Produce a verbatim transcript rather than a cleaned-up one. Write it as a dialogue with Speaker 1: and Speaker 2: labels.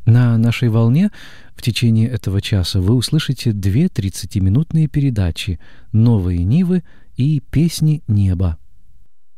Speaker 1: На нашей волне в течение этого часа вы услышите две тридцатиминутные передачи «Новые Нивы» и «Песни неба».